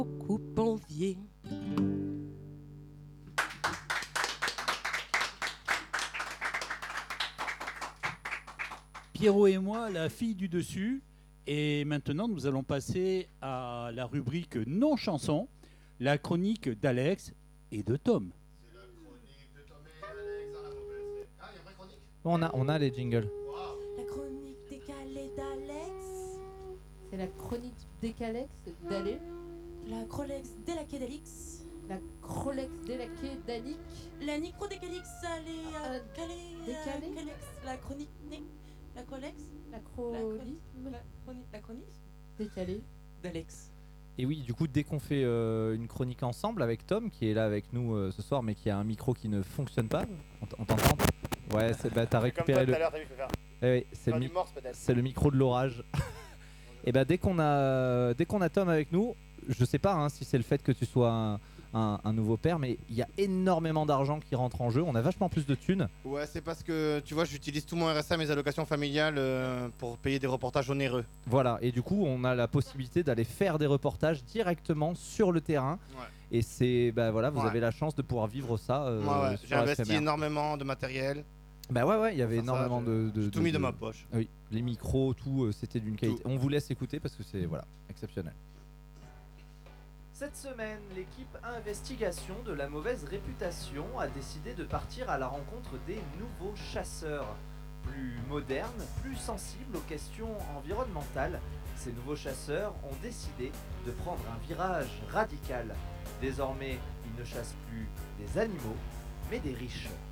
beaucoup envié. Pierrot et moi, la fille du dessus. Et maintenant, nous allons passer à la rubrique non-chanson, la chronique d'Alex et de Tom. C'est la chronique de Tom et Alex dans la mauvaise. Ah, il y a une vraie chronique? On a les jingles. La chronique décalée d'Alex. C'est la chronique décalex d'Alé. La Crolex délaquée d'Alix. La Crolex délaquée d'Annick. La Nicro décalix, allez, calée. décalée. Calex. La chronique. La Crolex. La La chronique chronique décalée. d'Alex. Et oui, du coup, dès qu'on fait une chronique ensemble avec Tom, qui est là avec nous ce soir, mais qui a un micro qui ne fonctionne pas, on t'entend? Ouais, t'as récupéré le. Oui, c'est le micro de l'orage. Et dès qu'on a Tom avec nous, je sais pas si c'est le fait que tu sois un nouveau père, mais il y a énormément d'argent qui rentre en jeu. On a vachement plus de thunes. Ouais, c'est parce que tu vois, j'utilise tout mon RSA, mes allocations familiales pour payer des reportages onéreux. Voilà, et du coup, on a la possibilité d'aller faire des reportages directement sur le terrain. Ouais. Et c'est vous avez la chance de pouvoir vivre ça. Ouais, sur j'ai la investi FMR. énormément de matériel. Il y avait énormément de J'ai tout mis de ma poche. Oui, les micros, tout, c'était d'une qualité. On vous laisse écouter parce que c'est exceptionnel. Cette semaine, l'équipe Investigation de la mauvaise réputation a décidé de partir à la rencontre des nouveaux chasseurs. Plus modernes, plus sensibles aux questions environnementales, ces nouveaux chasseurs ont décidé de prendre un virage radical. Désormais, ils ne chassent plus des animaux, mais des riches.